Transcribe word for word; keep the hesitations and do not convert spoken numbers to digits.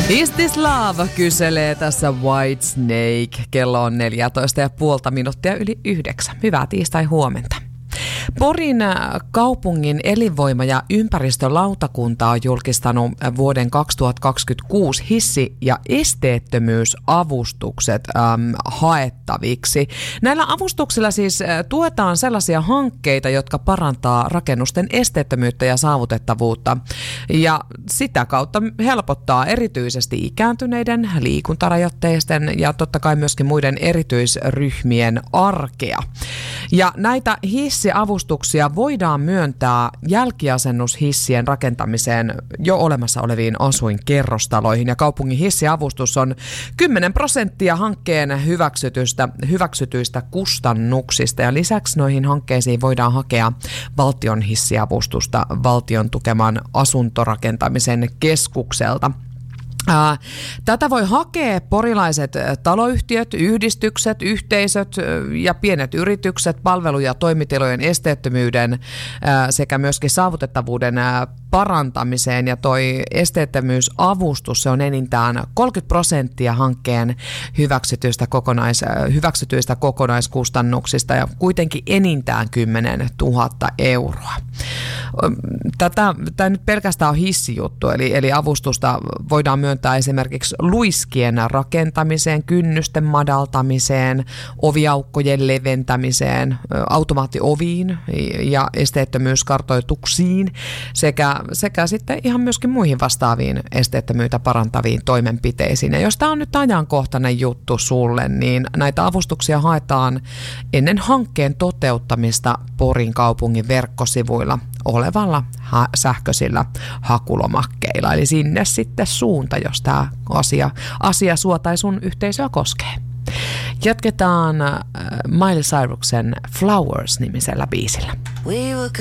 Is this love? Kyselee tässä Whitesnake. Kello on neljätoista ja puolta minuuttia yli yhdeksän. Hyvää tiistai huomenta. Porin kaupungin elinvoima- ja ympäristölautakunta on julkistanut vuoden kaksituhattakaksikymmentäkuusi hissi- ja esteettömyysavustukset äm, haettaviksi. Näillä avustuksilla siis tuetaan sellaisia hankkeita, jotka parantaa rakennusten esteettömyyttä ja saavutettavuutta. Ja sitä kautta helpottaa erityisesti ikääntyneiden, liikuntarajoitteisten ja totta kai myöskin muiden erityisryhmien arkea. Ja näitä hissiavustuksia voidaan myöntää jälkiasennushissien rakentamiseen jo olemassa oleviin asuinkerrostaloihin. Ja kaupungin hissiavustus on kymmenen prosenttia hankkeen hyväksytyistä, hyväksytyistä kustannuksista. Ja lisäksi noihin hankkeisiin voidaan hakea valtion hissiavustusta valtion tukeman asuntorakentamisen keskukselta. Tätä voi hakea porilaiset taloyhtiöt, yhdistykset, yhteisöt ja pienet yritykset palvelu- ja toimitilojen esteettömyyden sekä myöskin saavutettavuuden parantamiseen. Ja toi esteettömyysavustus, se on enintään kolmekymmentä prosenttia hankkeen hyväksytyistä, kokonais, hyväksytyistä kokonaiskustannuksista ja kuitenkin enintään kymmenen tuhatta euroa. Tätä, tämä nyt pelkästään on hissijuttu, eli, eli avustusta voidaan myöntää esimerkiksi luiskien rakentamiseen, kynnysten madaltamiseen, oviaukkojen leventämiseen, automaattioviin ja esteettömyyskartoituksiin sekä, sekä sitten ihan myöskin muihin vastaaviin esteettömyyttä parantaviin toimenpiteisiin. Ja jos tämä on nyt ajankohtainen juttu sulle, niin näitä avustuksia haetaan ennen hankkeen toteuttamista Porin kaupungin verkkosivuilla olevalla ha- sähköisillä hakulomakkeilla. Eli sinne sitten suunta, jos tämä asia, asia sua tai sun yhteisöä koskee. Jatketaan Miley Cyrusen Flowers-nimisellä biisillä.